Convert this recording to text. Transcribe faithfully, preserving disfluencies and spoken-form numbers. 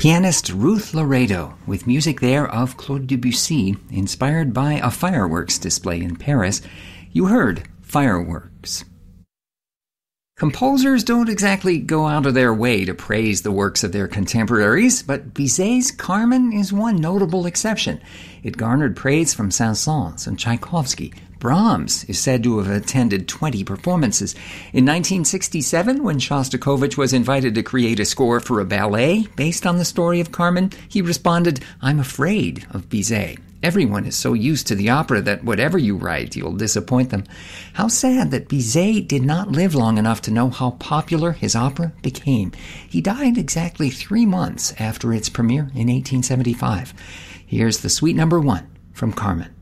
Pianist Ruth Laredo, with music there of Claude Debussy, inspired by a fireworks display in Paris. You heard Fireworks. Composers don't exactly go out of their way to praise the works of their contemporaries, but Bizet's Carmen is one notable exception. It garnered praise from Saint-Saëns and Tchaikovsky. Brahms is said to have attended twenty performances. In nineteen sixty-seven, when Shostakovich was invited to create a score for a ballet based on the story of Carmen, he responded, "I'm afraid of Bizet. Everyone is so used to the opera that whatever you write, you'll disappoint them." How sad that Bizet did not live long enough to know how popular his opera became. He died exactly three months after its premiere in eighteen seventy-five. Here's the suite number one from Carmen.